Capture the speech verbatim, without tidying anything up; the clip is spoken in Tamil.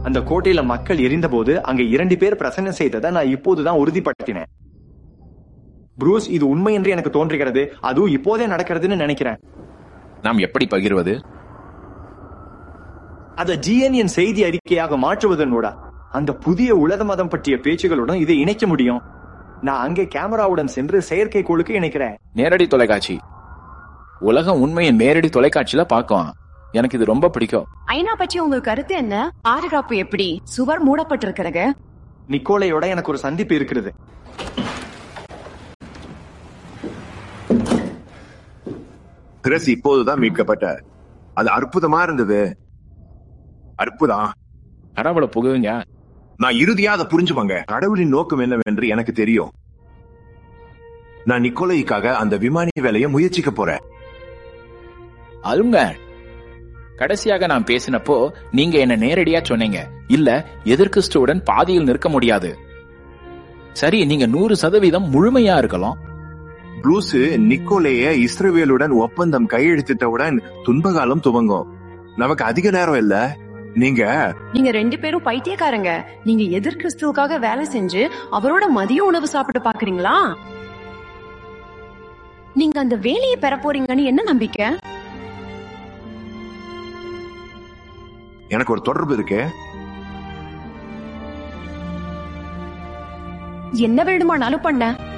அந்த கோட்டையில மக்கள் எரிந்த போது அங்க இரண்டு பேர் பிரசன்னம் செய்ததை நான் இப்போதுதான் உறுதிப்படுத்தினேன். புரூஸ், இது உண்மை என்று எனக்கு தோன்றுகிறது. அதுவும் இப்போதே நடக்கிறதுன்னு நினைக்கிறேன். நாம் எப்படி பகிர்வது? அத ஜிஎன்என் செய்தி அறிக்கையாக மாற்றுவதனோட அந்த புதிய உலக மதம் பற்றிய பேச்சுகளுடன் இதை இணைக்க முடியும். நான் அங்கே கேமராவுடன் சென்று செயற்கைக்கோளுக்கு இணைக்கிறேன். நேரடி தொலைக்காட்சி. உலகம் உண்மையை நேரடி தொலைக்காட்சியில பார்க்கும். எனக்கு இது ரொம்ப பிடிக்கும். ஐநா பற்றி உங்க கருத்து என்ன? பாதுகாப்பு எப்படி? சுவர் மூடப்பட்டிருக்கிறது. நிக்கோலையோட எனக்கு ஒரு சந்திப்பு இருக்கிறது. கிறிஸ் இப்போதுதான் மீட்கப்பட்ட. அது அற்புதமா இருந்தது. அற்புதம். கடவுளை புகுங்க. நான் இறுதியா அதை புரிஞ்சுப்பாங்க. கடவுளின் நோக்கம் என்னவென்று எனக்கு தெரியும். நான் நிக்கோலைக்காக அந்த விமானி வேலையை முயற்சிக்க போறேன். அருங்க, கடைசியாக நான் பேசினப்போ நீங்க என்ன நேரடியா சொன்னீங்க, இல்ல எதிர்கிறிஸ்துவுடன் பாதியில் நிற்க முடியாது. சரி, நீங்க நூறு சதவீதம் முழுமையா இருக்கலாம். ப்ரூஸ், நிக்கோலைய இஸ்ரவேலுடன் ஒப்பந்தம் கையெழுத்திட்டவுடன் துன்பகாலம் துவங்கும். நமக்கு அதிக நேரம் இல்ல. நீங்க நீங்க ரெண்டு பேரும் பைத்தியக்காரங்க. நீங்க எதிர்கிறிஸ்துவுக்காக வேலை செஞ்சு அவரோட மதிய உணவு சாப்பிட்டு பாக்குறீங்களா? நீங்க அந்த வேலையை பெற போறீங்கன்னு என்ன நம்பிக்கை? எனக்கு ஒரு தொடர்பு இருக்கு. என்ன வேண்டுமானாலும் பண்ண.